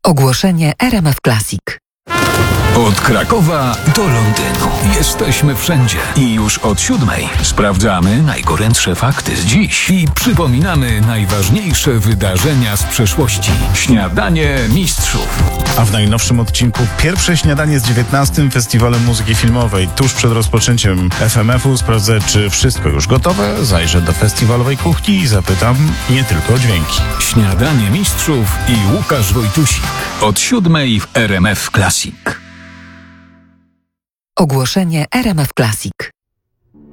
Ogłoszenie RMF Classic. Od Krakowa do Londynu. Jesteśmy wszędzie. I już od 7:00 sprawdzamy najgorętsze fakty z dziś i przypominamy najważniejsze wydarzenia z przeszłości. Śniadanie Mistrzów. A w najnowszym odcinku pierwsze śniadanie z 19. Festiwalem Muzyki Filmowej. Tuż przed rozpoczęciem FMF-u sprawdzę, czy wszystko już gotowe. Zajrzę do festiwalowej kuchni i zapytam nie tylko o dźwięki. Śniadanie Mistrzów i Łukasz Wojtusik. Od 7:00 w RMF Classic. Ogłoszenie RMF Classic.